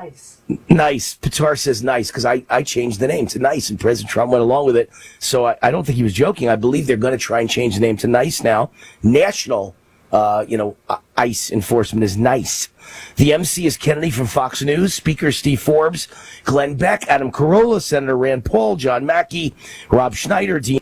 Nice. Pitar says nice because I changed the name to Nice and President Trump went along with it. So I don't think he was joking. I believe they're going to try and change the name to Nice now. National, ICE enforcement is Nice. The MC is Kennedy from Fox News. Speaker Steve Forbes, Glenn Beck, Adam Carolla, Senator Rand Paul, John Mackey, Rob Schneider, Dean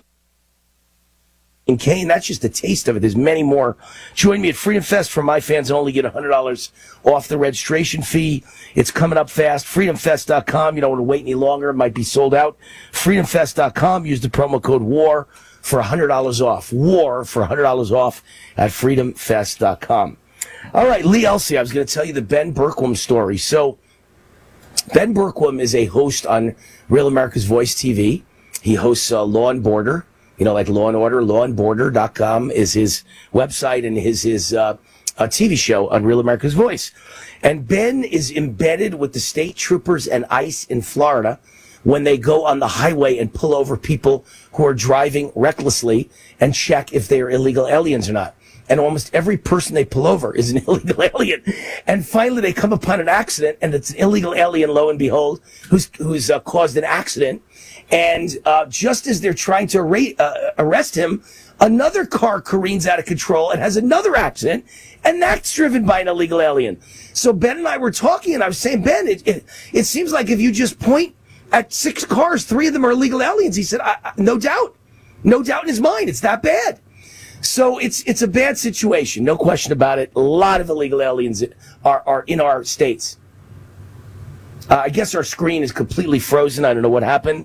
Kane. That's just a taste of it. There's many more. Join me at Freedom Fest for my fans and only get $100 off the registration fee. It's coming up fast. FreedomFest.com. You don't want to wait any longer. It might be sold out. FreedomFest.com. Use the promo code WAR for $100 off. WAR for $100 off at FreedomFest.com. All right, Lee Elsey, I was going to tell you the Ben Bergquam story. So Ben Bergquam is a host on Real America's Voice TV. He hosts Law and Border. Like Law and Order, lawandborder.com is his website and his TV show on Real America's Voice. And Ben is embedded with the state troopers and ICE in Florida when they go on the highway and pull over people who are driving recklessly and check if they are illegal aliens or not. And almost every person they pull over is an illegal alien. And finally they come upon an accident, and it's an illegal alien, lo and behold, who's caused an accident. And just as they're trying to arrest him, another car careens out of control and has another accident, and that's driven by an illegal alien. So Ben and I were talking, and I was saying, Ben, it seems like if you just point at 6 cars, 3 of them are illegal aliens. He said, no doubt in his mind, it's that bad. So it's a bad situation, no question about it. A lot of illegal aliens are in our states. I guess our screen is completely frozen. I don't know what happened.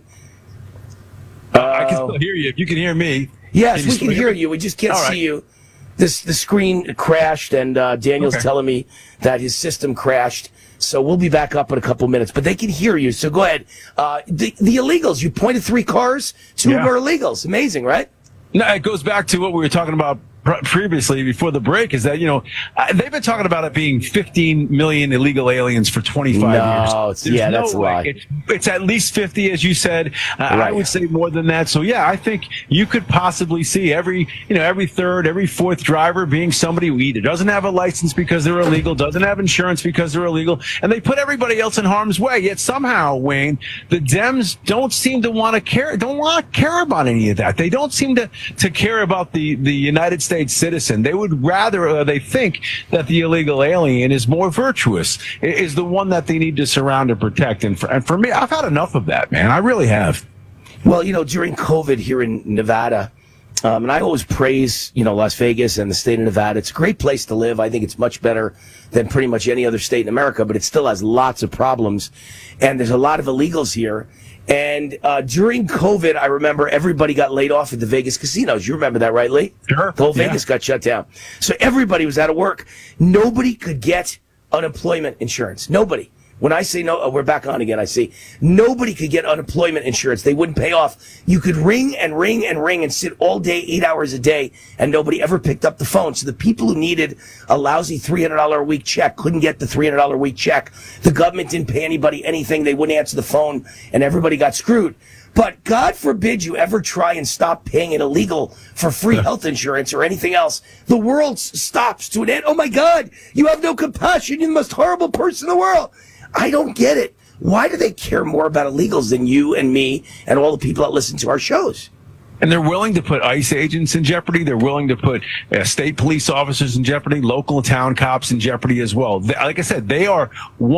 I can still hear you. If you can hear me. Yes, we can hear you. We just can't see you. The screen crashed, and Daniel's telling me that his system crashed. So we'll be back up in a couple minutes. But they can hear you, so go ahead. The illegals, you pointed 3 cars. 2 of them are illegals. Amazing, right? No, it goes back to what we were talking about previously before the break, is that, they've been talking about it being 15 million illegal aliens for 25 years. That's a lie. It's at least 50, as you said. Right. I would say more than that. So I think you could possibly see every third, every fourth driver being somebody who either doesn't have a license because they're illegal, doesn't have insurance because they're illegal, and they put everybody else in harm's way. Yet somehow, Wayne, the Dems don't seem to want to care about any of that. They don't seem to care about the United States citizen. They would rather, they think that the illegal alien is more virtuous, is the one that they need to surround and protect. And for me, I've had enough of that, man. I really have. Well, during COVID here in Nevada, and I always praise, Las Vegas and the state of Nevada. It's a great place to live. I think it's much better than pretty much any other state in America, but it still has lots of problems. And there's a lot of illegals here. And during COVID, I remember everybody got laid off at the Vegas casinos. You remember that, right, Lee? Sure. The whole Vegas got shut down. So everybody was out of work. Nobody could get unemployment insurance. Nobody. When I say no, we're back on again, I see. Nobody could get unemployment insurance. They wouldn't pay off. You could ring and ring and ring and sit all day, 8 hours a day, and nobody ever picked up the phone. So the people who needed a lousy $300 a week check couldn't get the $300 a week check. The government didn't pay anybody anything. They wouldn't answer the phone, and everybody got screwed. But God forbid you ever try and stop paying an illegal for free health insurance or anything else. The world stops to an end. Oh, my God, you have no compassion. You're the most horrible person in the world. I don't get it. Why do they care more about illegals than you and me and all the people that listen to our shows? And they're willing to put ICE agents in jeopardy. They're willing to put state police officers in jeopardy, local town cops in jeopardy as well. Like I said, they are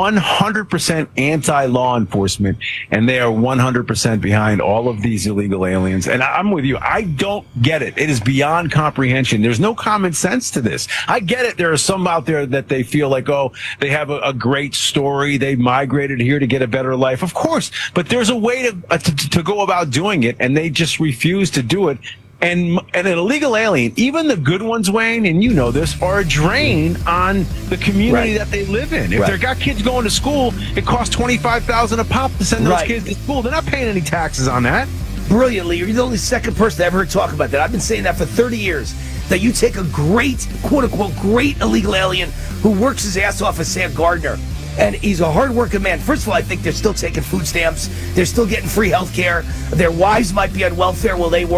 100% anti-law enforcement, and they are 100% behind all of these illegal aliens. And I'm with you. I don't get it. It is beyond comprehension. There's no common sense to this. I get it. There are some out there that they feel like, they have a great story. They migrated here to get a better life. Of course, but there's a way to go about doing it, and they just refuse to do it. And an illegal alien, even the good ones, Wayne, and you know this, are a drain on the community that they live in. If they've got kids going to school, it costs $25,000 a pop to send those kids to school. They're not paying any taxes on that. Brilliantly, you're the only second person I ever heard talk about that. I've been saying that for 30 years. That you take a great, quote-unquote, great illegal alien who works his ass off as Sam Gardner, and he's a hard-working man. First of all, I think they're still taking food stamps. They're still getting free health care. Their wives might be on welfare while they work.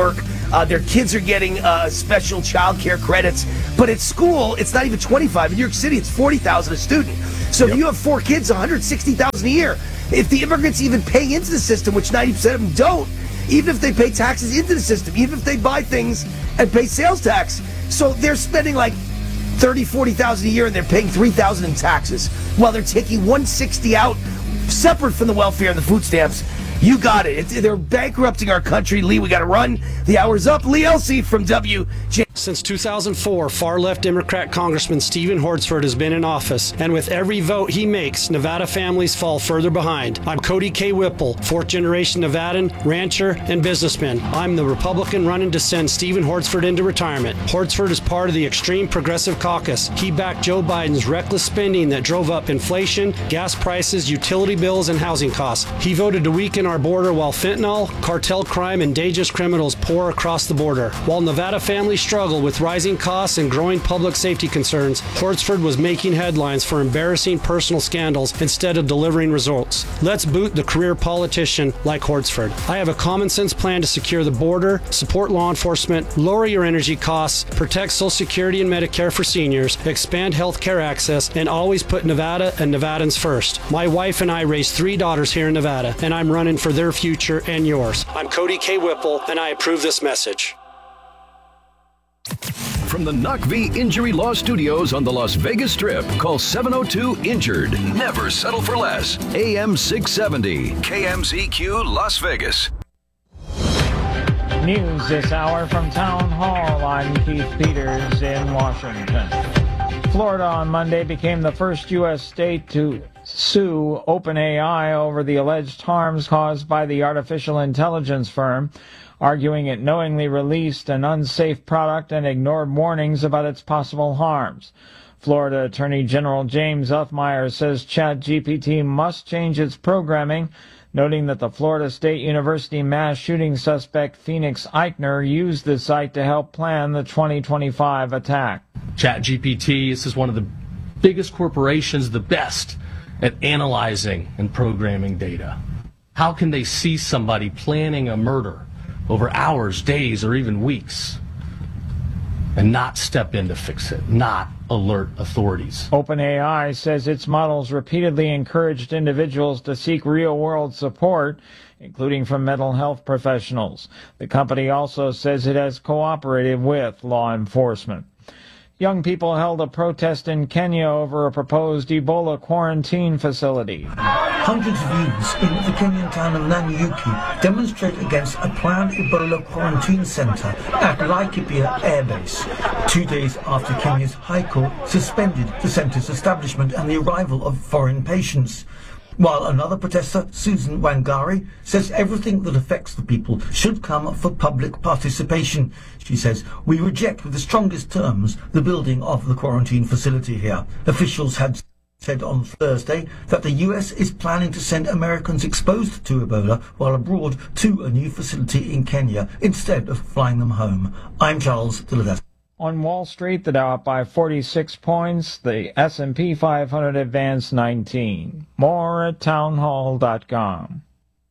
Their kids are getting special child care credits. But at school, it's not even 25. In New York City, it's 40,000 a student. So if you have 4 kids, 160,000 a year. If the immigrants even pay into the system, which 90% of them don't, even if they pay taxes into the system, even if they buy things and pay sales tax, so they're spending like 30, 40,000 a year, and they're paying 3,000 in taxes, while they're taking 160 out, separate from the welfare and the food stamps. You got it. They're bankrupting our country. Lee, we got to run. The hour's up. Lee Elsey from WJ. Since 2004, far-left Democrat Congressman Stephen Hortzford has been in office, and with every vote he makes, Nevada families fall further behind. I'm Cody K. Whipple, fourth-generation Nevadan, rancher, and businessman. I'm the Republican running to send Stephen Hortzford into retirement. Hortzford is part of the extreme progressive caucus. He backed Joe Biden's reckless spending that drove up inflation, gas prices, utility bills, and housing costs. He voted to weaken our border while fentanyl, cartel crime, and dangerous criminals pour across the border. While Nevada families struggle with rising costs and growing public safety concerns, Hortzford was making headlines for embarrassing personal scandals instead of delivering results. Let's boot the career politician like Hortzford. I have a common sense plan to secure the border, support law enforcement, lower your energy costs, protect Social Security and Medicare for seniors, expand health care access, and always put Nevada and Nevadans first. My wife and I raised 3 daughters here in Nevada, and I'm running for their future and yours. I'm Cody K. Whipple, and I approve this message. From the Knock V Injury Law Studios on the Las Vegas Strip, call 702-INJURED. Never settle for less. AM 670, KMZQ Las Vegas. News this hour from Town Hall. I'm Keith Peters in Washington. Florida on Monday became the first U.S. state to sue OpenAI over the alleged harms caused by the artificial intelligence firm, arguing it knowingly released an unsafe product and ignored warnings about its possible harms. Florida Attorney General James Uthmeier says ChatGPT must change its programming, noting that the Florida State University mass shooting suspect Phoenix Eichner used the site to help plan the 2025 attack. ChatGPT, this is one of the biggest corporations, the best at analyzing and programming data. How can they see somebody planning a murder over hours, days, or even weeks, and not step in to fix it, not alert authorities? OpenAI says its models repeatedly encouraged individuals to seek real-world support, including from mental health professionals. The company also says it has cooperated with law enforcement. Young people held a protest in Kenya over a proposed Ebola quarantine facility. Hundreds of youths in the Kenyan town of Nanyuki demonstrate against a planned Ebola quarantine centre at Laikipia Air Base, 2 days after Kenya's High Court suspended the centre's establishment and the arrival of foreign patients. While another protester, Susan Wangari, says everything that affects the people should come for public participation. She says, "We reject with the strongest terms the building of the quarantine facility here." Officials had said on Thursday that the US is planning to send Americans exposed to Ebola while abroad to a new facility in Kenya instead of flying them home. I'm Charles Dillard. On Wall Street, the Dow up by 46 points. The S&P 500 advanced 19. More at townhall.com.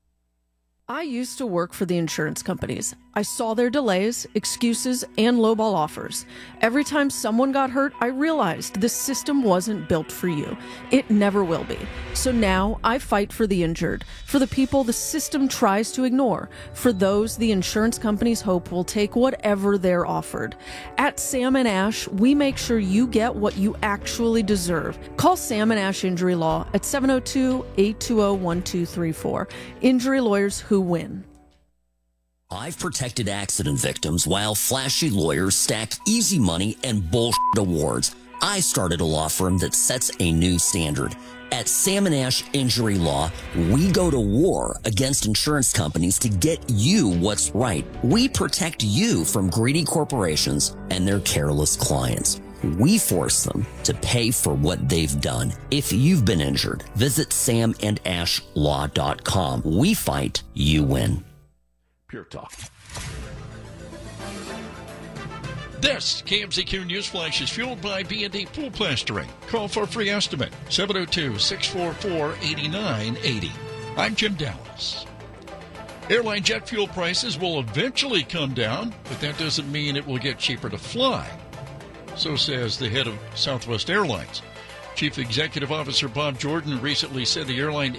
I used to work for the insurance companies. I saw their delays, excuses, and lowball offers. Every time someone got hurt, I realized the system wasn't built for you. It never will be. So now I fight for the injured, for the people the system tries to ignore, for those the insurance companies hope will take whatever they're offered. At Sam & Ash, we make sure you get what you actually deserve. Call Sam & Ash Injury Law at 702-820-1234. Injury lawyers who win. I've protected accident victims while flashy lawyers stack easy money and bullshit awards. I started a law firm that sets a new standard. At Sam & Ash Injury Law, we go to war against insurance companies to get you what's right. We protect you from greedy corporations and their careless clients. We force them to pay for what they've done. If you've been injured, visit samandashlaw.com. We fight, you win. Pure Talk. This KMZQ News Flash is fueled by B&D Pool Plastering. Call for a free estimate, 702-644-8980. I'm Jim Dallas. Airline jet fuel prices will eventually come down, but that doesn't mean it will get cheaper to fly. So says the head of Southwest Airlines. Chief Executive Officer Bob Jordan recently said the airline